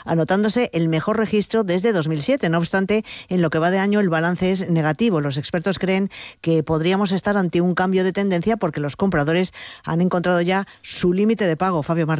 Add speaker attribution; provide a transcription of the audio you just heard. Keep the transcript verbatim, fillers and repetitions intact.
Speaker 1: anotándose el mejor registro desde dos mil siete. No obstante, en lo que va de año el balance es negativo. Los expertos creen que podríamos estar ante un cambio de tendencia porque los compradores han encontrado ya su límite de pago. Fabio Martín.